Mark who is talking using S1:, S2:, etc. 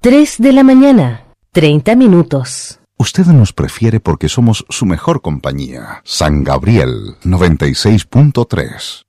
S1: 3 de la mañana, 30 minutos.
S2: Usted nos prefiere porque somos su mejor compañía. San Gabriel 96.3.